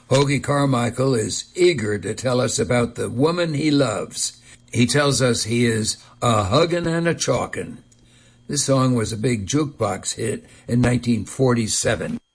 Hoagie Carmichael is eager to tell us about the woman he loves. He tells us he is a huggin' and a chalkin'. This song was a big jukebox hit in 1947.